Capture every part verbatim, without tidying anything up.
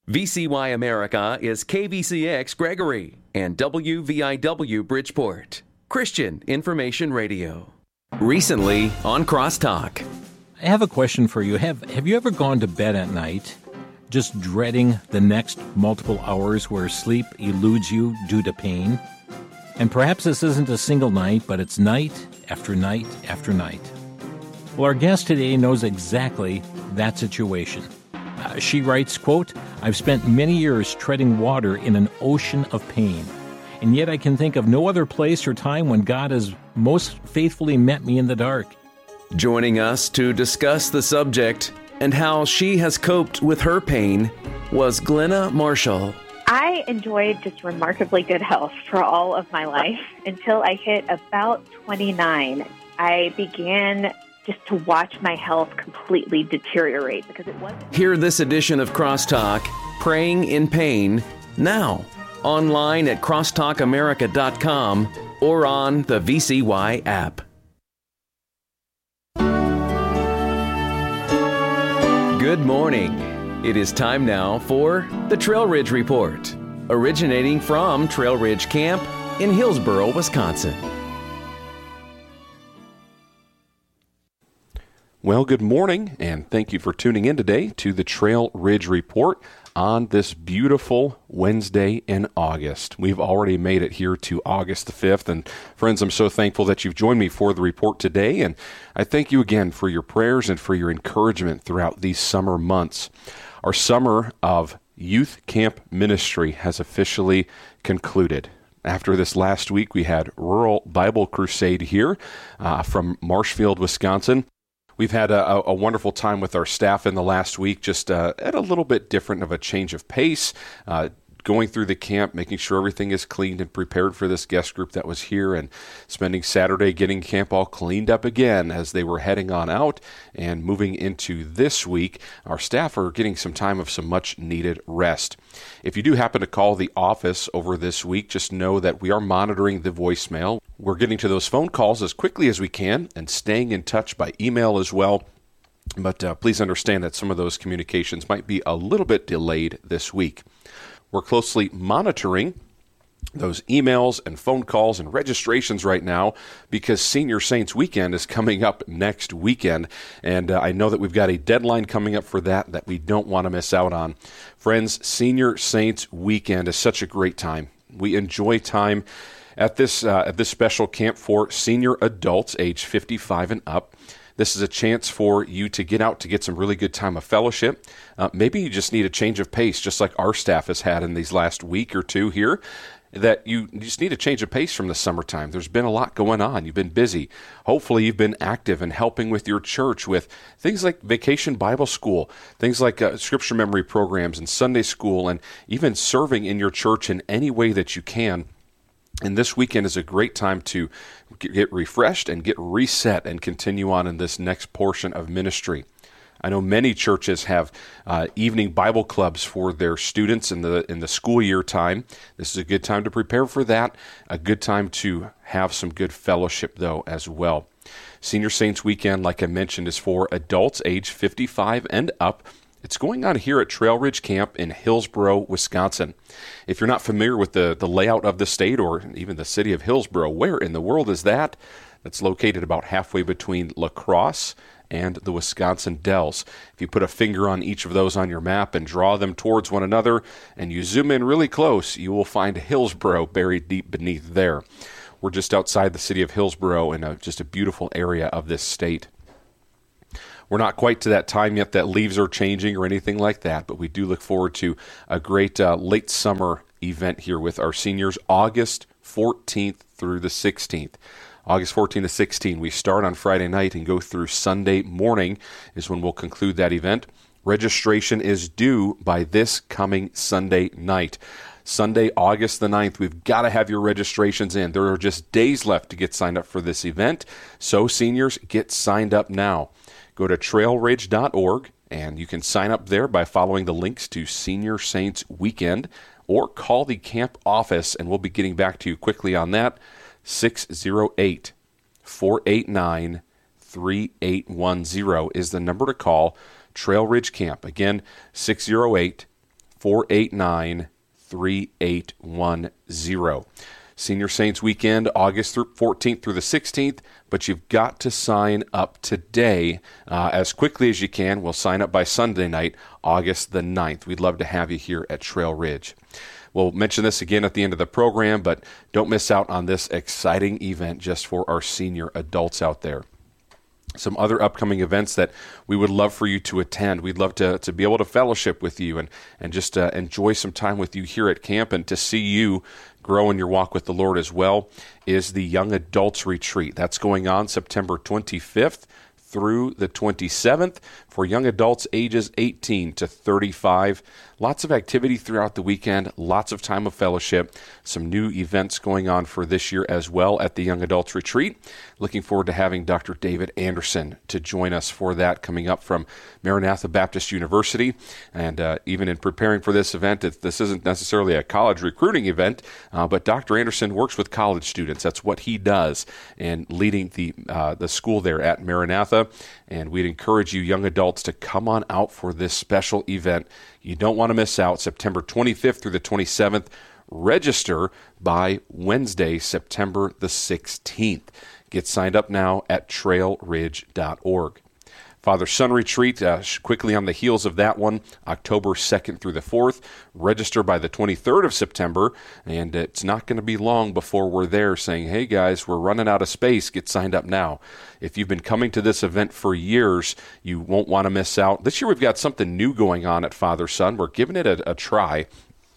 V C Y America is K V C X Gregory and W V I W Bridgeport, Christian Information Radio. Recently on Crosstalk. I have a question for you. Have Have you ever gone to bed at night just dreading the next multiple hours where sleep eludes you due to pain? And perhaps this isn't a single night, but it's night after night after night. Well, our guest today knows exactly that situation. Uh, she writes, quote, "I've spent many years treading water in an ocean of pain, and yet I can think of no other place or time when God has most faithfully met me in the dark." Joining us to discuss the subject and how she has coped with her pain was Glenna Marshall. I enjoyed just remarkably good health for all of my life until I hit about twenty-nine. I began just to watch my health completely deteriorate because it wasn't. Hear this edition of Crosstalk, Praying in Pain, now, online at crosstalk america dot com or on the V C Y app. Good morning. It is time now for the Trail Ridge Report, originating from Trail Ridge Camp in Hillsboro, Wisconsin. Well, good morning, and thank you for tuning in today to the Trail Ridge Report on this beautiful Wednesday in August. We've already made it here to August the fifth, and friends, I'm so thankful that you've joined me for the report today, and I thank you again for your prayers and for your encouragement throughout these summer months. Our summer of youth camp ministry has officially concluded. After this last week, we had Rural Bible Crusade here uh, from Marshfield, Wisconsin. We've had a, a wonderful time with our staff in the last week, just uh, at a little bit different of a change of pace, uh, going through the camp, making sure everything is cleaned and prepared for this guest group that was here, and spending Saturday getting camp all cleaned up again as they were heading on out and moving into this week. Our staff are getting some time of some much needed rest. If you do happen to call the office over this week, just know that we are monitoring the voicemail. We're getting to those phone calls as quickly as we can and staying in touch by email as well. But uh, please understand that some of those communications might be a little bit delayed this week. We're closely monitoring those emails and phone calls and registrations right now because Senior Saints Weekend is coming up next weekend, and uh, I know that we've got a deadline coming up for that that we don't want to miss out on. Friends, Senior Saints Weekend is such a great time. We enjoy time at this uh, at this special camp for senior adults age fifty-five and up. This is a chance for you to get out to get some really good time of fellowship. Uh, maybe you just need a change of pace, just like our staff has had in these last week or two here, that you just need a change of pace from the summertime. There's been a lot going on. You've been busy. Hopefully you've been active and helping with your church with things like Vacation Bible School, things like uh, scripture memory programs and Sunday school, and even serving in your church in any way that you can. And this weekend is a great time to get refreshed and get reset and continue on in this next portion of ministry. I know many churches have uh, evening Bible clubs for their students in the in the school year time. This is a good time to prepare for that, a good time to have some good fellowship, though, as well. Senior Saints Weekend, like I mentioned, is for adults age fifty-five and up. It's going on here at Trail Ridge Camp in Hillsboro, Wisconsin. If you're not familiar with the, the layout of the state or even the city of Hillsboro, where in the world is that? That's located about halfway between La Crosse and the Wisconsin Dells. If you put a finger on each of those on your map and draw them towards one another, and you zoom in really close, you will find Hillsboro buried deep beneath there. We're just outside the city of Hillsboro in a, just a beautiful area of this state. We're not quite to that time yet that leaves are changing or anything like that, but we do look forward to a great uh, late summer event here with our seniors, August fourteenth through the sixteenth. August fourteenth to sixteenth, we start on Friday night and go through Sunday morning is when we'll conclude that event. Registration is due by this coming Sunday night. Sunday, August the ninth, we've got to have your registrations in. There are just days left to get signed up for this event, so seniors, get signed up now. Go to trail ridge dot org, and you can sign up there by following the links to Senior Saints Weekend, or call the camp office, and we'll be getting back to you quickly on that. six oh eight, four eight nine, three eight one zero is the number to call. Trail Ridge Camp. Again, six oh eight, four eight nine, three eight one zero. Senior Saints Weekend, August fourteenth through the sixteenth, but you've got to sign up today uh, as quickly as you can. We'll sign up by Sunday night, August the ninth. We'd love to have you here at Trail Ridge. We'll mention this again at the end of the program, but don't miss out on this exciting event just for our senior adults out there. Some other upcoming events that we would love for you to attend. We'd love to, to be able to fellowship with you and, and just uh, enjoy some time with you here at camp and to see you grow in your walk with the Lord as well is the Young Adults Retreat. That's going on September twenty-fifth through the twenty-seventh for young adults ages eighteen to thirty-five. Lots of activity throughout the weekend, lots of time of fellowship, some new events going on for this year as well at the Young Adults Retreat. Looking forward to having Doctor David Anderson to join us for that coming up from Maranatha Baptist University. And uh, even in preparing for this event, it, this isn't necessarily a college recruiting event, uh, but Doctor Anderson works with college students. That's what he does, and leading the uh, the school there at Maranatha. And we'd encourage you young adults to come on out for this special event. You don't want to miss out. September twenty-fifth through the twenty-seventh. Register by Wednesday, September the sixteenth. Get signed up now at trail ridge dot org. Father-Son Retreat, uh, quickly on the heels of that one, October second through the fourth. Register by the twenty-third of September, and it's not going to be long before we're there saying, hey guys, we're running out of space, get signed up now. If you've been coming to this event for years, you won't want to miss out. This year we've got something new going on at Father-Son. We're giving it a, a try.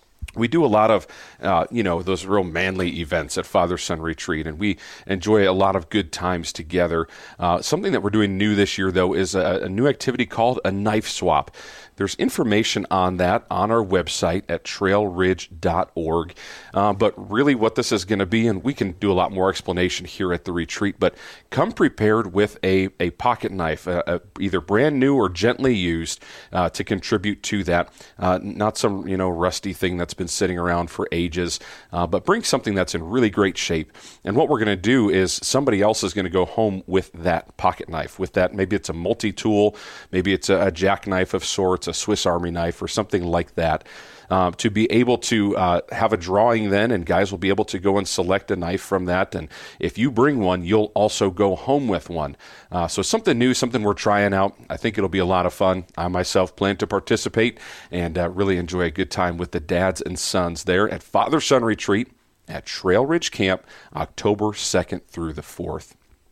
We do a lot of, uh, you know, those real manly events at Father-Son Retreat, and we enjoy a lot of good times together. Uh, something that we're doing new this year, though, is a, a new activity called a knife swap. There's information on that on our website at trail ridge dot org. Uh, but really what this is going to be, and we can do a lot more explanation here at the retreat, but come prepared with a, a pocket knife, uh, uh, either brand new or gently used uh, to contribute to that. Uh, not some, you know, rusty thing that's been sitting around for ages, uh, but bring something that's in really great shape. And what we're going to do is somebody else is going to go home with that pocket knife, with that. Maybe it's a multi-tool, maybe it's a, a jackknife of sorts, a Swiss Army knife or something like that, um, to be able to uh, have a drawing then, and guys will be able to go and select a knife from that. And if you bring one, you'll also go home with one. Uh, so something new, something we're trying out. I think it'll be a lot of fun. I myself plan to participate and uh, really enjoy a good time with the dads and sons there at Father-Son Retreat at Trail Ridge Camp, October second through the fourth.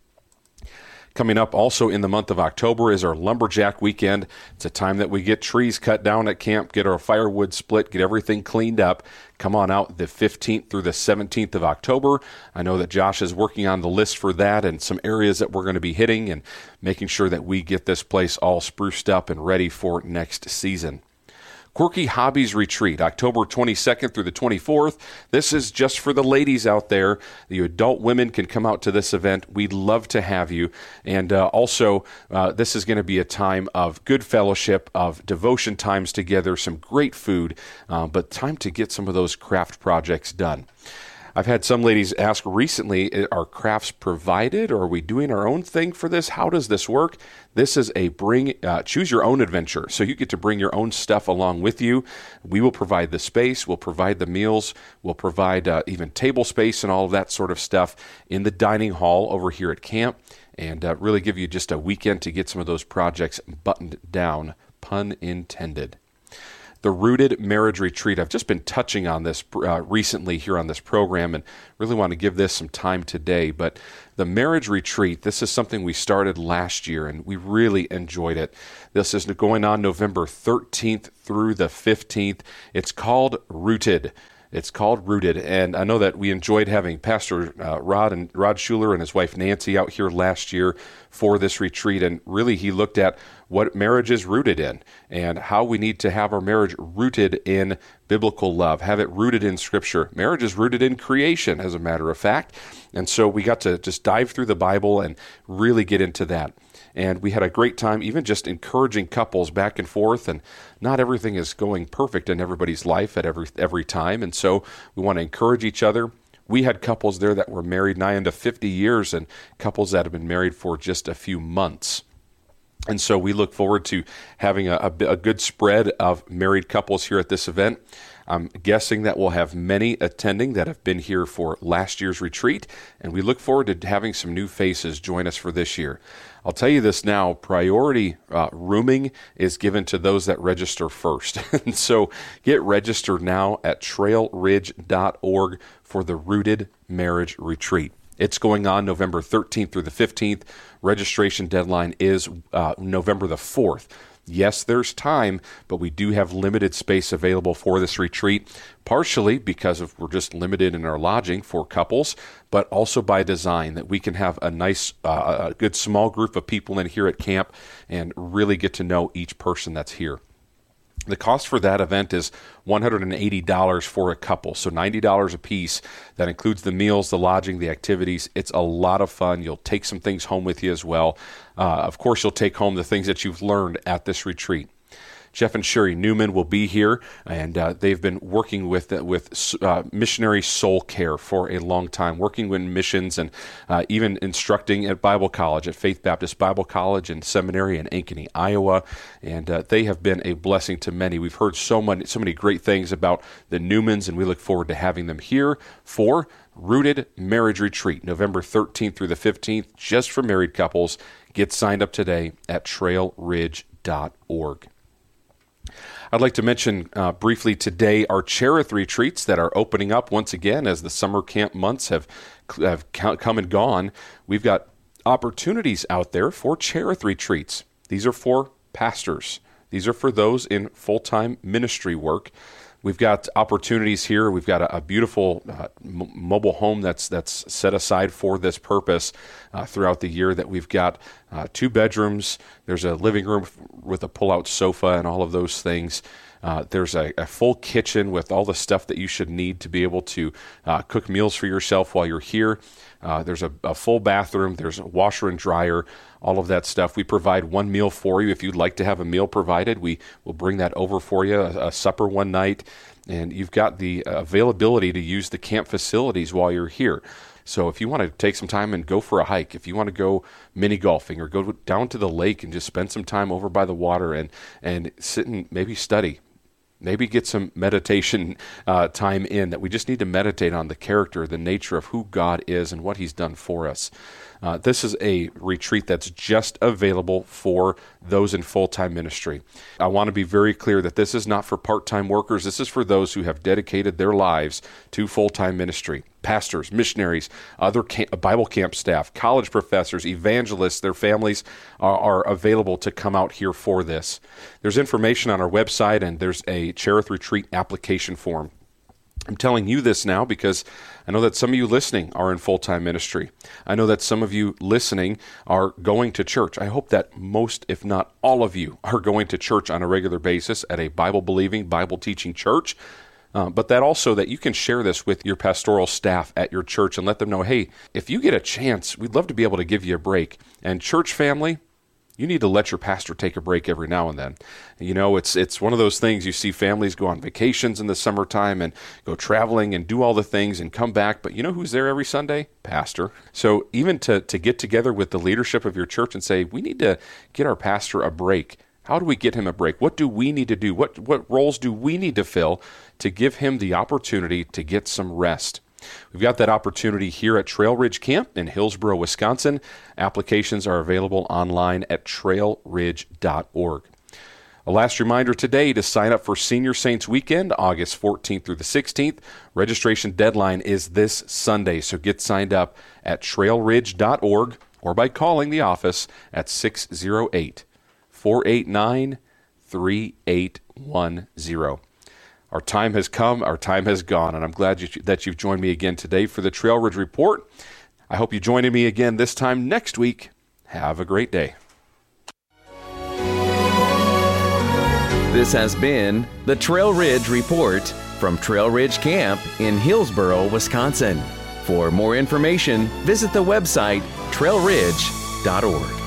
Coming up also in the month of October is our Lumberjack Weekend. It's a time that we get trees cut down at camp, get our firewood split, get everything cleaned up. Come on out the fifteenth through the seventeenth of October. I know that Josh is working on the list for that and some areas that we're going to be hitting and making sure that we get this place all spruced up and ready for next season. Quirky Hobbies Retreat, October twenty-second through the twenty-fourth. This is just for the ladies out there. The adult women can come out to this event. We'd love to have you. And uh, also, uh, this is going to be a time of good fellowship, of devotion times together, some great food, uh, but time to get some of those craft projects done. I've had some ladies ask recently, are crafts provided, or are we doing our own thing for this? How does this work? This is a bring, uh, choose your own adventure. So you get to bring your own stuff along with you. We will provide the space, we'll provide the meals, we'll provide uh, even table space and all of that sort of stuff in the dining hall over here at camp, and uh, really give you just a weekend to get some of those projects buttoned down, pun intended. The Rooted Marriage Retreat. I've just been touching on this uh, recently here on this program and really want to give this some time today. But the Marriage Retreat, this is something we started last year and we really enjoyed it. This is going on November thirteenth through the fifteenth. It's called Rooted. It's called Rooted, and I know that we enjoyed having Pastor uh, Rod and Rod Schuler and his wife Nancy out here last year for this retreat, and really he looked at what marriage is rooted in and how we need to have our marriage rooted in biblical love, have it rooted in Scripture. Marriage is rooted in creation, as a matter of fact, and so we got to just dive through the Bible and really get into that. And we had a great time, even just encouraging couples back and forth. And not everything is going perfect in everybody's life at every every time. And so we want to encourage each other. We had couples there that were married nigh into fifty years and couples that have been married for just a few months. And so we look forward to having a, a, a good spread of married couples here at this event. I'm guessing that we'll have many attending that have been here for last year's retreat, and we look forward to having some new faces join us for this year. I'll tell you this now, priority uh, rooming is given to those that register first. And so get registered now at trail ridge dot org for the Rooted Marriage Retreat. It's going on November thirteenth through the fifteenth. Registration deadline is uh, November the fourth. Yes, there's time, but we do have limited space available for this retreat, partially because of we're just limited in our lodging for couples, but also by design that we can have a nice, uh, a good small group of people in here at camp and really get to know each person that's here. The cost for that event is one hundred eighty dollars for a couple, so ninety dollars a piece. That includes the meals, the lodging, the activities. It's a lot of fun. You'll take some things home with you as well. Uh, of course, you'll take home the things that you've learned at this retreat. Jeff and Sherry Newman will be here, and uh, they've been working with uh, with uh, missionary soul care for a long time, working with missions and uh, even instructing at Bible College, at Faith Baptist Bible College and Seminary in Ankeny, Iowa, and uh, they have been a blessing to many. We've heard so many, so many great things about the Newmans, and we look forward to having them here for Rooted Marriage Retreat, November thirteenth through the fifteenth, just for married couples. Get signed up today at trail ridge dot org. I'd like to mention uh, briefly today our Cherith retreats that are opening up once again as the summer camp months have, have come and gone. We've got opportunities out there for Cherith retreats. These are for pastors. These are for those in full-time ministry work. We've got opportunities here. We've got a, a beautiful uh, m- mobile home that's that's set aside for this purpose uh, throughout the year that we've got uh, two bedrooms. There's a living room f- with a pull-out sofa and all of those things. Uh, there's a, a full kitchen with all the stuff that you should need to be able to uh, cook meals for yourself while you're here. Uh, there's a, a full bathroom. There's a washer and dryer, all of that stuff. We provide one meal for you. If you'd like to have a meal provided, we will bring that over for you, a, a supper one night. And you've got the availability to use the camp facilities while you're here. So if you want to take some time and go for a hike, if you want to go mini golfing or go down to the lake and just spend some time over by the water and, and sit and maybe study, maybe get some meditation uh, time in, that we just need to meditate on the character, the nature of who God is and what he's done for us. Uh, this is a retreat that's just available for those in full-time ministry. I want to be very clear that this is not for part-time workers. This is for those who have dedicated their lives to full-time ministry. Pastors, missionaries, other camp, Bible camp staff, college professors, evangelists, their families are, are available to come out here for this. There's information on our website, and there's a Cherith Retreat application form. I'm telling you this now because I know that some of you listening are in full-time ministry. I know that some of you listening are going to church. I hope that most, if not all of you, are going to church on a regular basis at a Bible-believing, Bible-teaching church. Uh, but that also that you can share this with your pastoral staff at your church and let them know, hey, if you get a chance, we'd love to be able to give you a break. And church family, you need to let your pastor take a break every now and then. You know, it's it's one of those things, you see families go on vacations in the summertime and go traveling and do all the things and come back, but you know who's there every Sunday? Pastor. So even to, to get together with the leadership of your church and say, we need to get our pastor a break. How do we get him a break? What do we need to do? What what roles do we need to fill to give him the opportunity to get some rest? We've got that opportunity here at Trail Ridge Camp in Hillsboro, Wisconsin. Applications are available online at trail ridge dot org. A last reminder today to sign up for Senior Saints Weekend, August fourteenth through the sixteenth. Registration deadline is this Sunday, so get signed up at trail ridge dot org or by calling the office at six oh eight, four eight nine, three eight one zero. Our time has come, our time has gone, and I'm glad you, that you've joined me again today for the Trail Ridge Report. I hope you join me again this time next week. Have a great day. This has been the Trail Ridge Report from Trail Ridge Camp in Hillsboro, Wisconsin. For more information, visit the website trail ridge dot org.